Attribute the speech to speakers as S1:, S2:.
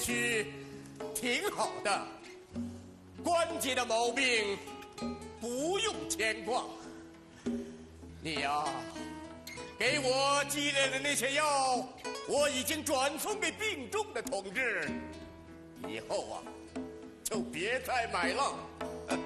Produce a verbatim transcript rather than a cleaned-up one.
S1: 去挺好的，关节的毛病不用牵挂。你呀，给我寄来的那些药，我已经转送给病重的同志。以后啊，就别再买了。